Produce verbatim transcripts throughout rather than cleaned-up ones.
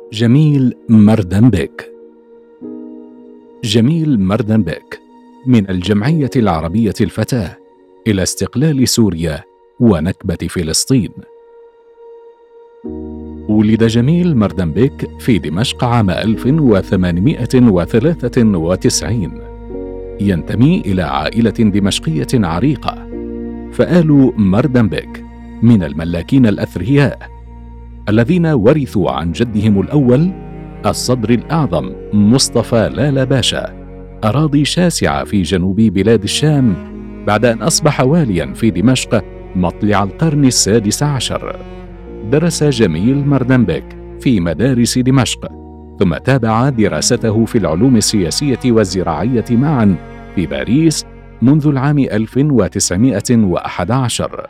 جميل مردنبك. جميل مردنبك من الجمعية العربية الفتاة إلى استقلال سوريا ونكبة فلسطين. ولد جميل مردنبك في دمشق عام ألف وثمانمائة وثلاثة وتسعين. ينتمي إلى عائلة دمشقية عريقة، فآل مردنبك من الملاكين الأثرياء الذين ورثوا عن جدهم الأول الصدر الأعظم مصطفى لالا باشا أراضي شاسعة في جنوب بلاد الشام، بعد أن أصبح واليا في دمشق مطلع القرن السادس عشر. درس جميل مردنبك في مدارس دمشق، ثم تابع دراسته في العلوم السياسية والزراعية معا في باريس منذ العام ألف وتسعمائة وأحد عشر.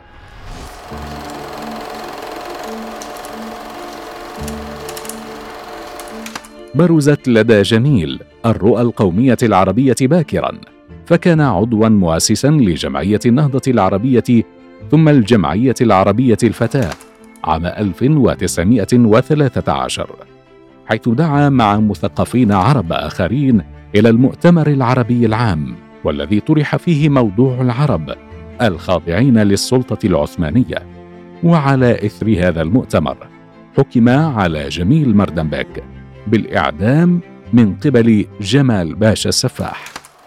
برزت لدى جميل الرؤى القومية العربية باكرا، فكان عضوا مؤسسا لجمعية النهضة العربية ثم الجمعية العربية الفتاة عام ألف وتسعمائة وثلاثة عشر، حيث دعا مع مثقفين عرب آخرين إلى المؤتمر العربي العام، والذي طرح فيه موضوع العرب الخاضعين للسلطة العثمانية. وعلى إثر هذا المؤتمر حكم على جميل مردنبك بالإعدام من قبل جمال باشا السفاح.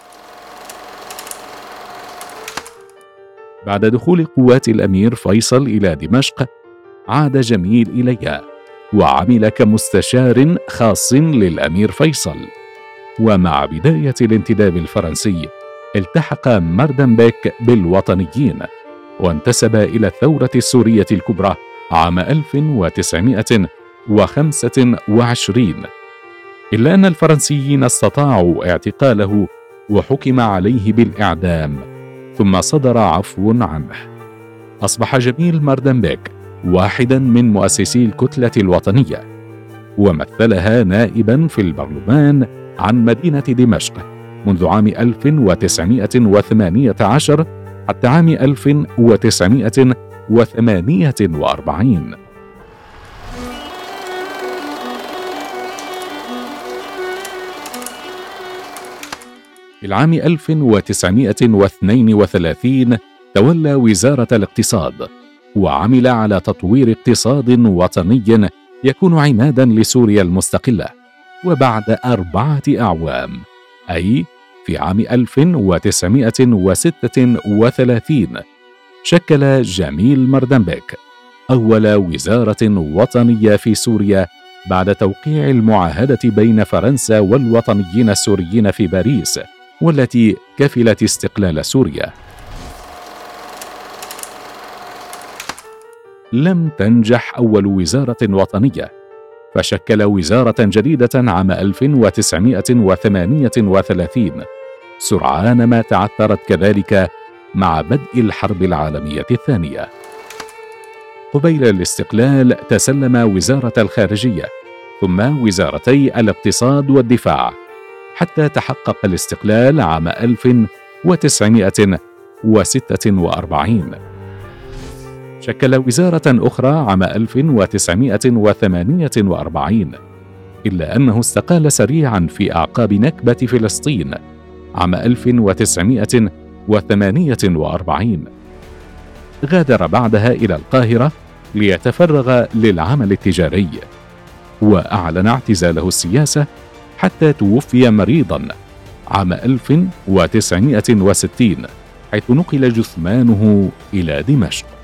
بعد دخول قوات الأمير فيصل إلى دمشق عاد جميل إليها وعمل كمستشار خاص للأمير فيصل. ومع بداية الانتداب الفرنسي التحق مردنبك بالوطنيين وانتسب إلى الثورة السورية الكبرى عام ألف وتسعمائة وخمسة وعشرين، إلا أن الفرنسيين استطاعوا اعتقاله وحكم عليه بالإعدام، ثم صدر عفو عنه. أصبح جميل مردنبك واحدا من مؤسسي الكتلة الوطنية، ومثلها نائبا في البرلمان عن مدينة دمشق منذ عام ألف وتسعمائة وثمانية عشر حتى عام ألف وتسعمائة وثمانية وأربعين. في العام ألف وتسعمائة واثنين وثلاثين تولى وزارة الاقتصاد، وعمل على تطوير اقتصاد وطني يكون عمادا لسوريا المستقلة. وبعد أربعة أعوام، أي في عام ألف وتسعمائة وستة وثلاثين، شكل جميل مردنبك أول وزارة وطنية في سوريا بعد توقيع المعاهدة بين فرنسا والوطنيين السوريين في باريس، والتي كفلت استقلال سوريا. لم تنجح أول وزارة وطنية، فشكل وزارة جديدة عام ألف وتسعمائة وثمانية وثلاثين، سرعان ما تعثرت كذلك مع بدء الحرب العالمية الثانية. قبيل الاستقلال تسلم وزارة الخارجية ثم وزارتي الاقتصاد والدفاع، حتى تحقق الاستقلال عام ألف وتسعمائة وستة وأربعين. شكل وزارة أخرى عام ألف وتسعمائة وثمانية وأربعين، إلا أنه استقال سريعا في أعقاب نكبة فلسطين عام ألف وتسعمائة وثمانية وأربعين. غادر بعدها إلى القاهرة ليتفرغ للعمل التجاري، وأعلن اعتزاله السياسة حتى توفي مريضا عام ألف وتسعمائة وستين، حيث نقل جثمانه إلى دمشق.